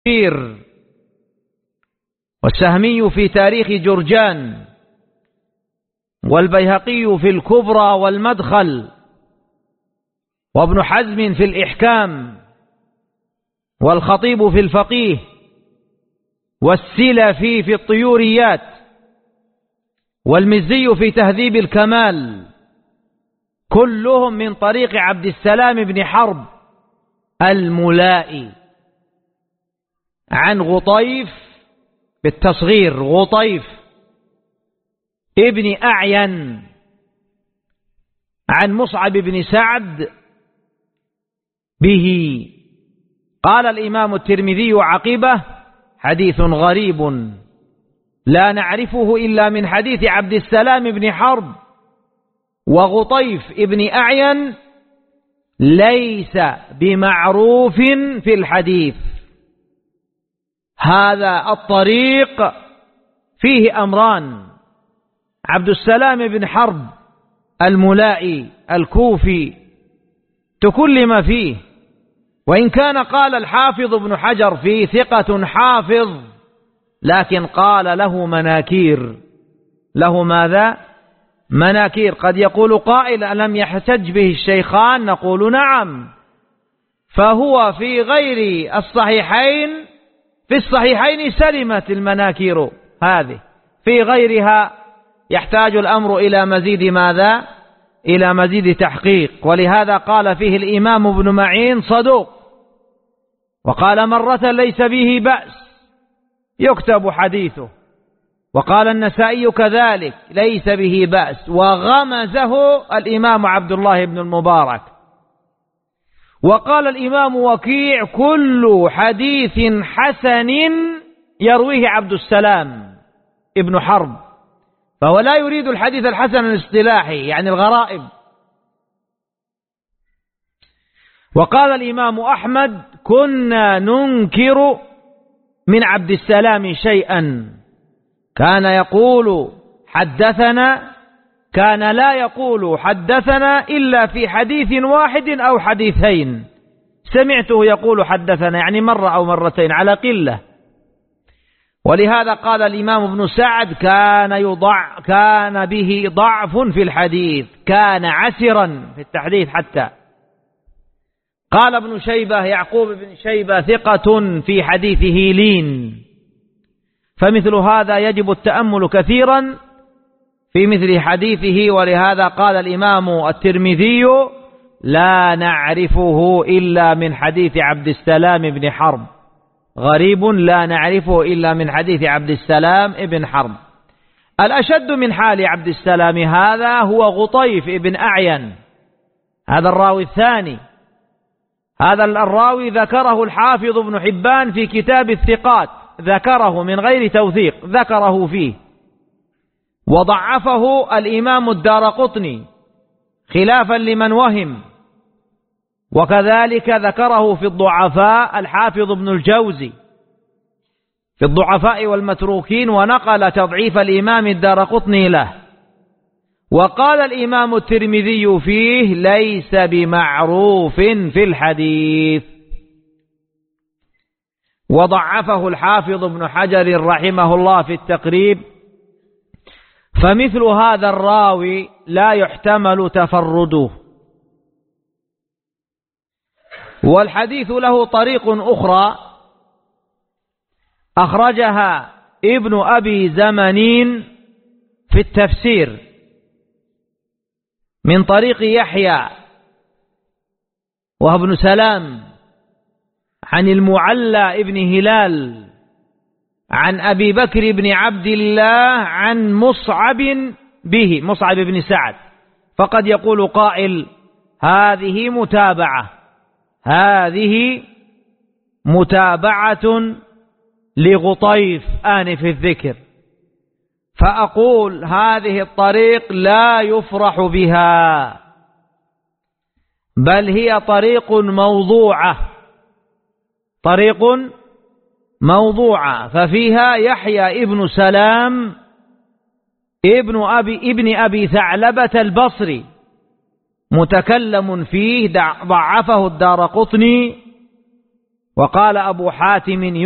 والسهمي في تاريخ جرجان، والبيهقي في الكبرى والمدخل، وابن حزم في الإحكام، والخطيب في الفقيه، والسلفي في الطيوريات، والمزي في تهذيب الكمال، كلهم من طريق عبد السلام بن حرب الملائي عن غطيف بالتصغير، غطيف ابن أعين عن مصعب بن سعد به. قال الإمام الترمذي عقبه: حديث غريب لا نعرفه إلا من حديث عبد السلام بن حرب، وغطيف ابن أعين ليس بمعروف في الحديث. هذا الطريق فيه أمران: عبد السلام بن حرب الملائي الكوفي تكلم فيه، وإن كان قال الحافظ ابن حجر فيه ثقة حافظ، لكن قال له مناكير. له ماذا؟ مناكير. قد يقول قائل: ألم يحتج به الشيخان؟ نقول نعم، فهو في غير الصحيحين، في الصحيحين سلمت المناكير هذه، في غيرها يحتاج الأمر إلى مزيد ماذا؟ إلى مزيد تحقيق. ولهذا قال فيه الإمام ابن معين: صدوق. وقال مرة: ليس به بأس يكتب حديثه. وقال النسائي كذلك: ليس به بأس. وغمزه الإمام عبد الله بن المبارك. وقال الإمام وكيع: كل حديث حسن يرويه عبد السلام ابن حرب. فهو لا يريد الحديث الحسن الاصطلاحي، يعني الغرائب. وقال الإمام أحمد: كنا ننكر من عبد السلام شيئا، كان يقول حدثنا، كان لا يقول حدثنا إلا في حديث واحد أو حديثين، سمعته يقول حدثنا يعني مرة أو مرتين على قلة. ولهذا قال الإمام ابن سعد: كان به ضعف في الحديث، كان عسرا في التحديث حتى. قال ابن شيبة يعقوب بن شيبة: ثقة في حديثه لين. فمثل هذا يجب التأمل كثيرا في مثل حديثه. ولهذا قال الإمام الترمذي: لا نعرفه إلا من حديث عبد السلام بن حرب. غريب لا نعرفه إلا من حديث عبد السلام بن حرب. الأشد من حال عبد السلام هذا هو غطيف بن أعين، هذا الراوي الثاني. هذا الراوي ذكره الحافظ ابن حبان في كتاب الثقات، ذكره من غير توثيق، ذكره فيه. وضعفه الإمام الدارقطني خلافا لمن وهم. وكذلك ذكره في الضعفاء الحافظ ابن الجوزي في الضعفاء والمتروكين، ونقل تضعيف الإمام الدارقطني له. وقال الإمام الترمذي فيه: ليس بمعروف في الحديث. وضعفه الحافظ ابن حجر رحمه الله في التقريب. فمثل هذا الراوي لا يحتمل تفرده. والحديث له طريق أخرى أخرجها ابن أبي زمنين في التفسير من طريق يحيى وابن سلام عن المعلى ابن هلال عن أبي بكر بن عبد الله عن مصعب به، مصعب بن سعد. فقد يقول قائل: هذه متابعة، هذه متابعة لغطيف آنف الذكر. فأقول: هذه الطريق لا يفرح بها، بل هي طريق موضوعة، طريق موضوعة. ففيها يحيى ابن سلام ابن أبي ثعلبة البصري متكلم فيه، ضعفه الدارقطني. وقال أبو حاتم